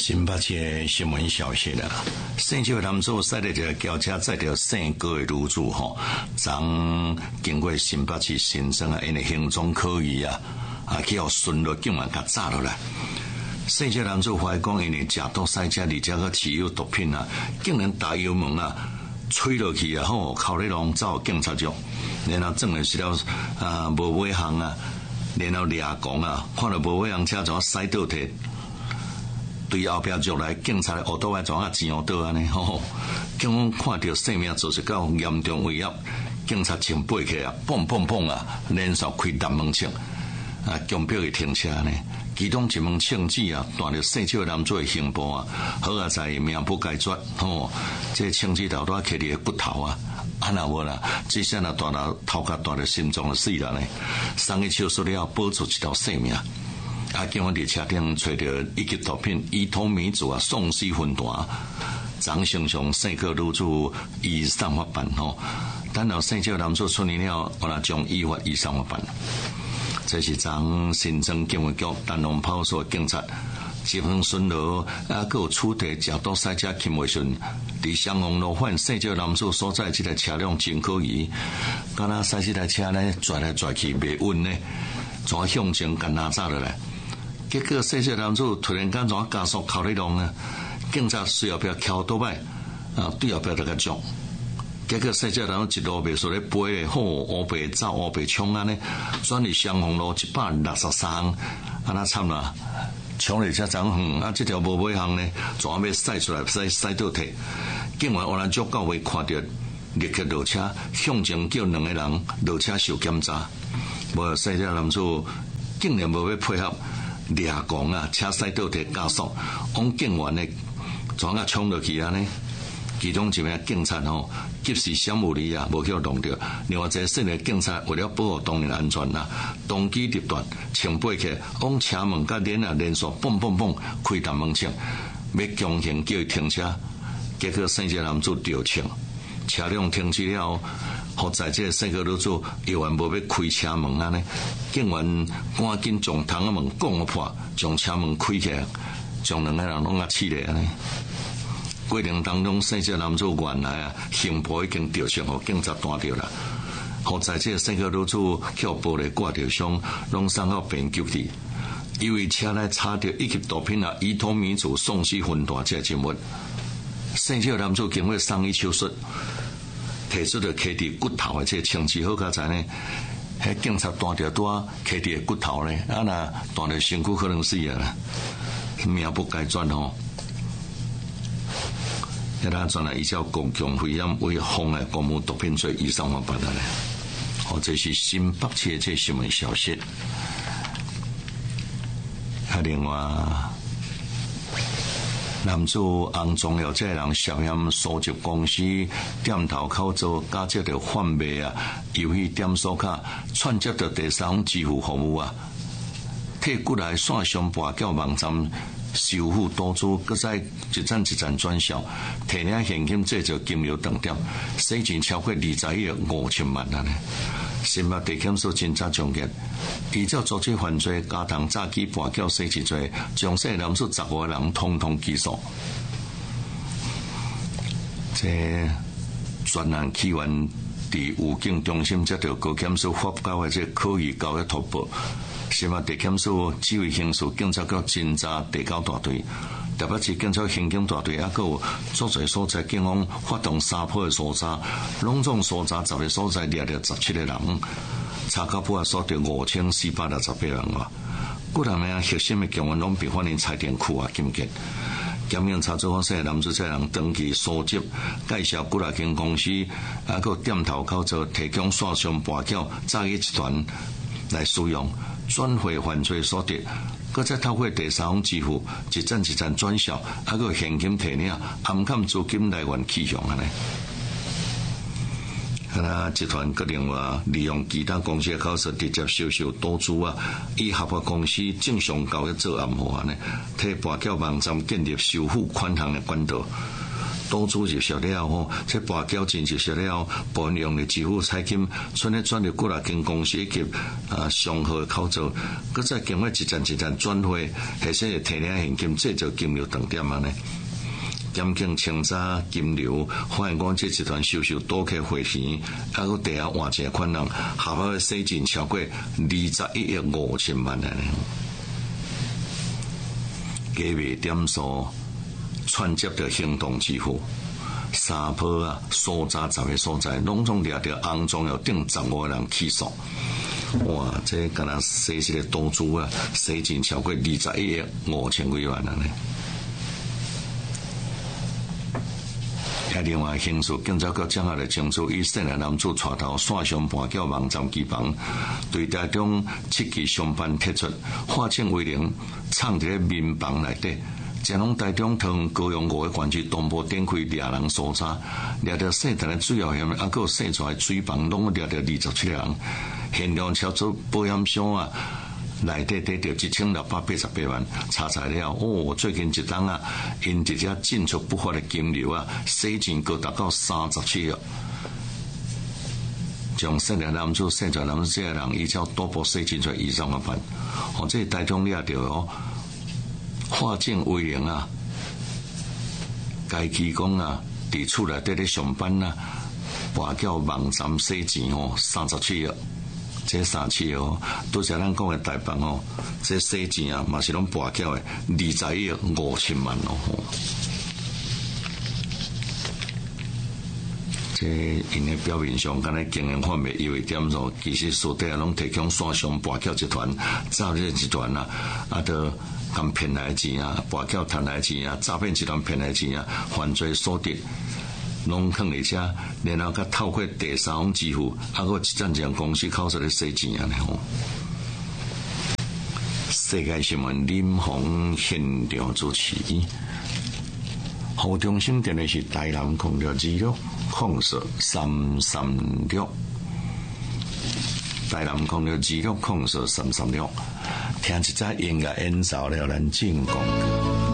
新北市的新闻消息啦，姓邱男子驶着一个轿车载着姓高的女子吼，昨经过新北市新庄啊，因为行踪可疑啊，去互巡逻竟然甲抓落来。姓邱男子怀疑讲因为食毒赛车，而且个持有毒品啊，竟然打油门啊，吹落去啊，吼，靠咧拢走警察局，然后证明是了无尾行啊，然后掠讲啊，看到无尾行车怎驶倒退。对后壁入来，警察的乌刀来怎啊钱倒安尼吼？警方看到性命造成较严重威胁，警察请背起啊，砰砰砰啊，连续开10门枪啊，强迫伊停车呢。其中一门枪子啊，断着姓邱男子的胸部啊，好啊在命不该绝吼。这枪子头拄起伫个骨头啊，若无啦，这下若断了头壳断了心脏就死了呢。送去手术了，保住一条性命。警方伫车顶找到一级毒品伊托米族啊，送死分段，昨先向姓高女子移送法办吼，等到姓邱男子出院了，我若将依法移送法办。这是昨新庄警卫局丹龙派出所警察集中巡逻，还有处理食毒赛车轻微顺，伫双红路反姓邱男子所在这台车辆真可疑，敢若驶这台车呢，拽来拽去袂稳呢，怎向前甲拉扎落来？结果姓邱男子突然间怎加速靠咧浪呢？警察随后边敲倒摆对后边就甲撞。结果姓邱男子一路袂说咧飞咧，好乌白走乌白冲安尼，转去双红路163，那惨啦！冲了遮长远这条无尾行呢，怎要驶出来驶倒退？警员忽然足够位看到，立刻落车向前叫2个人落车受检查。无姓邱男子竟然无要配合。掠讲啊，车驶倒退加速，往警员的怎啊冲落去安尼？其中一名警察吼，及时闪无离啊，无去弄着。另外一个姓的警察为了保护当人安全啊，当机立断，请背起往车门甲帘啊连续蹦蹦蹦开10门枪，要强行叫伊停车。结果姓邱男子着枪，车辆停止了。好在这个姓高女子犹原无要开车门安尼，警员赶紧将窗仔门拱破，将车门开起来，将2个人拢刺咧安尼。过程当中，姓邱男子原来啊胸部已经着伤，互警察弹着啦。好在这个姓高女子去玻璃挂着伤，拢送到病救治。因为车内插着一级毒品伊托米族送死分段这证物，姓邱男子经过送医手术。提出了揢伫骨头的这枪支好佳哉呢，迄警察弹着拄啊揢伫骨头咧，若弹着身躯可能死啊啦，命不该绝吼。迄咱转来依照公共危险为妨碍公务毒品罪移送法办咧。这是新北市的这新闻消息。另外。男子洪宗尧这人涉嫌收集公司店头口做假借着贩卖游戏点数卡，串接着第三方支付服务替过来线上跋筊网站收付多次，搁再一站转销，提领现金制造金融等点，洗钱超过20亿5,000万呢。新北地检署侦查终结，依照组织犯罪、加重诈欺、跋筊洗钱罪，将涉男子15个人统统起诉。这专案起源伫武警中心接到高检署发交的这可疑交易突破，新北地检署指挥刑事警察局侦查第9大队。特别是警察刑警大队，还有足侪所在，警方发动3波的搜查，拢总搜查10个所在，掠着17个人，查到破锁着5468人啊！几人名核心的警员拢被发现彩电库金结。检验查出发现男子这人登记收集、介绍几大间公司，还有店头口做提供线上跋筊诈欺集团来使用，转回犯罪所得。搁再透过第三方支付，一站转销，还有现金提领，暗藏资金来源去向安尼。集团决定利用其他公司的口实直接销售赌注以合法公司正常交易做暗号替跋筊网站建立收付款项的管道。 赌注入俗了吼，这跋筊真入俗了，部分用的支付彩金，剩咧转入几啊间公司以及商号口座，搁再经过一站一站转会，或者是提领现金，这就金流断点啊呢。严禁清查金流，发现讲这集团收多客汇钱，还有第二换钱款人，合法洗钱超过21亿5千万呢。加倍点数串接着行动支付，三坡啊，所在10个所在，拢总掠着肮脏有顶15个人起诉。哇！这敢若洗这个赌注啊，洗钱超过21亿5千几万呢。另外，刑事警察局掌握了证据，以涉案男子带头线上盘缴网站机房，对台中7期商办提出化证为零，藏伫咧民房内底，将拢台中同高雄5个县区东部展开2人搜查，掠着细段的水药险，还有洗出来水房，拢掠着27人，现场超出保险箱啊！内底得到1688万，查材了最近一档啊，因直接进出不法的金流啊，洗钱高达到37亿，将涉案男子、涉案男子这个人依照赌博洗钱出200万，这台中掠着化证为零啊，该期讲啊，伫厝内底咧上班啊，跋筊网站洗钱37亿。这37亿都是咱讲的台办这洗钱啊，嘛是拢跋筊的21亿5千万这因的表面上，敢若经营方面优越点数，其实所底下拢提供线上跋筊集团、诈骗集团啊，都咁骗来钱啊，跋筊赚来钱啊，诈骗集团骗来钱啊，犯罪所得。拢放伫遮，然后佮透过第三方支付，个一站一公司口出咧洗钱安尼吼。世界新闻林鸿现场主持，好中心电的是台南0626043336，台南0626043336，听一则音乐演奏了，咱进广告。